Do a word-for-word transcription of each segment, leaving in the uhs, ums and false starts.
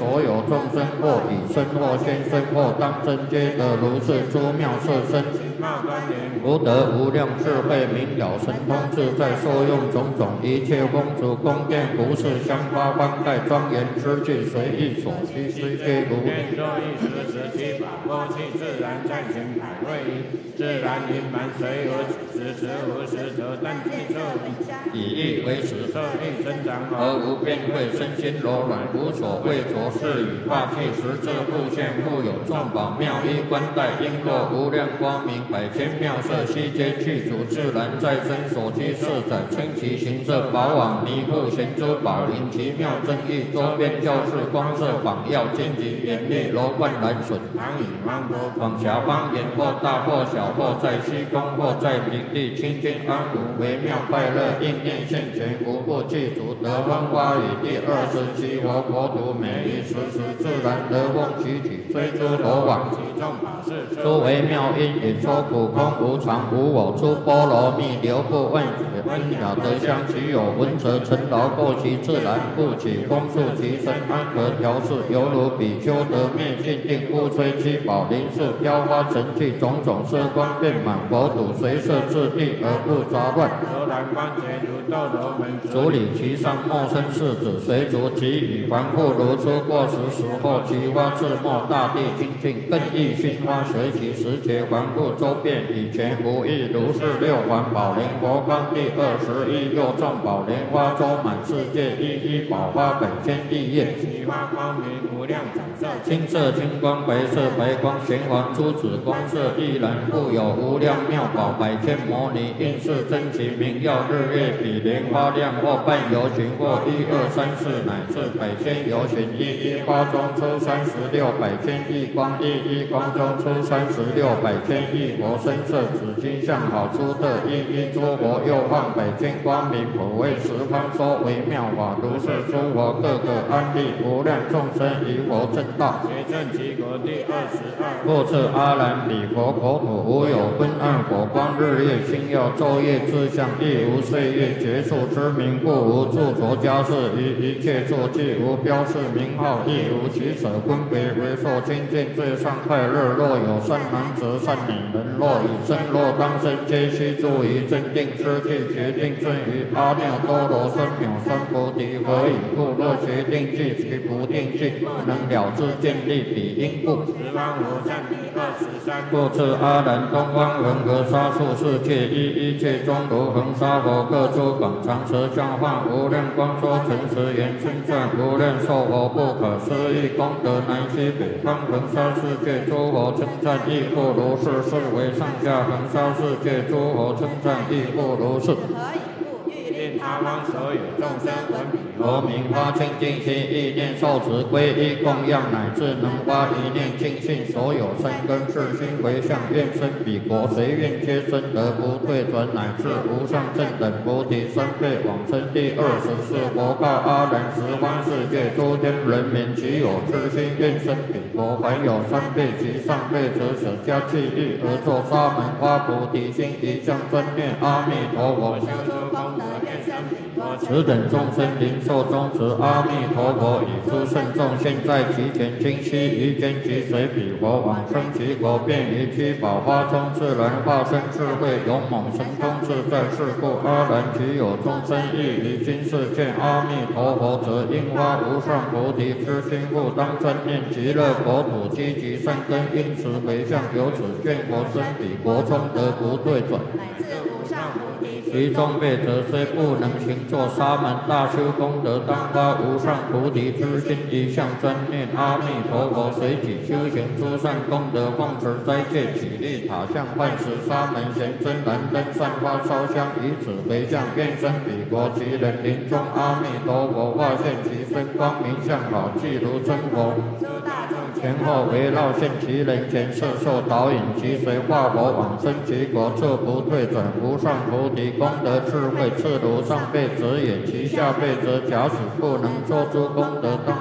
所有众生，或以身或现身或当真，皆得如是诸妙色身。福德无量智慧明了神通自在，受用种种一切公主宫殿服饰香花幡盖庄严之具，随意所需悉皆如愿作一时时七宝过去自然暂行百位自然圆满随无时时无时得但具色以意为实色意增长而无边慧身心柔软无所畏着是与化气实质复现复有众宝妙衣冠带璎珞无量光明百千妙色悉皆具足自然在身所居四载称其形色宝网弥覆贤珠宝林奇妙真意周边教室光色榜耀晋级严厉楼观蓝笋唐以芒果广狭方言或大或小或在虚空或在平地清净安稳微妙快乐应念现前无不具足得风花雨第二十七佛国土每一时时自然得风其体虽诸罗网其众法事诸为妙因也说苦空无常无我诸波罗蜜流不问解恩了得相其有闻则成劳过其自然故起风速其身安和调适犹如比丘得灭尽定不摧七宝林树飘花成器种种色光遍满佛土随色自地而不杂乱荷兰观结如斗罗门主理其上莫生世子随逐其语凡复如出过时时或其花自没大地清净更益熏花随其时节凡复周遍以前无异如是六环宝莲佛光第二十一又众宝莲花周满世界一一宝花百千亿叶其花光明无量彩色青色青光白色白光玄黄珠子光色亦然复有无量妙宝百千摩尼应是真奇明耀日月比莲花亮或半游行或一二三四乃至百千游行一一花中出三十六百千亿光一一光中出三十六百千亿佛身色紫金相好出特一一诸佛又放百千光明普为十方说为妙法如是诸佛各个安立无量众生于佛正道结正其国第二十二复次阿兰彼佛国土无有昏暗火光日月星耀昼夜之相亦无岁月结束之名故无著着家事于一切作具无标示名号亦无取舍分别为受清净最上快乐若有善男子善女人若以身若当身皆须注于真定之具决定正于阿耨多罗三藐三菩提何以故若决定具其不定具不能了知见力彼因故十方无上第二十三故次阿兰东方恒河沙数世界一一切中如恒沙佛各诸广长舌相化无量光说诚实言称赞无量寿佛不可思议功德南西北方恒沙世界诸佛称赞亦复如是是为上下恒沙世界诸佛称赞亦复如是他方所有众生闻彼佛名发清净心意念受持皈依供养乃至能发一念净信所有生根世心回向愿生彼国随愿皆生得不退转乃至无上正等菩提三辈往生第二十四佛告阿难十方世界诸天人民其有痴心愿生彼国凡有三辈及上辈者舍家弃欲而作沙门发菩提心一向专念阿弥陀佛修诸功德此等众生灵寿终止阿弥陀佛以诸圣众现在其前清晰于间即随彼佛往生其国便于七宝花中自然化身智慧勇猛神通自在是故阿难其有众生亦于今世见阿弥陀佛则应发无上菩提之心故当专念极乐国土积极善根因此回向由此愿佛生彼国中得不对转其中辈者虽不能行作沙门大修功德当发无上菩提之心一向专念阿弥陀佛随己修行诸善功德奉持斋戒起立塔像幻石沙门贤真燃灯散花烧香以此回向愿生彼国其人临终阿弥陀佛化现其身光明相好即如真佛前后围绕现其人前摄受导引其随化佛往生其国处不退转无上菩提功德智慧次如上辈者也其下辈者假使不能做诸功德当发无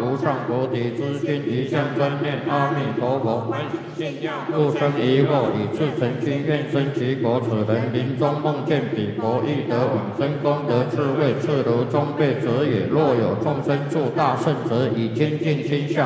无上菩提之心，一向专念阿弥陀佛。入生疑惑，以至诚心愿生其国。此人临终梦见彼国，欲得往生功德智慧，次如中辈者也。若有众生助大圣者，以精进心相。